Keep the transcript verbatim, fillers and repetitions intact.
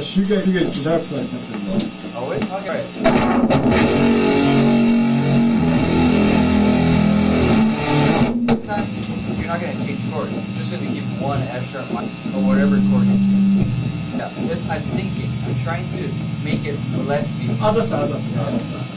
shoegaze, shoegaze guitar player something though. Oh, wait? Okay, right. This time, you're not going to change chords. You're just going to keep one F sharp minor, or whatever chord you choose. Yeah, this I'm thinking. I'm trying to make it less be. Ah, that's fine, that's fine. Yeah. That's fine.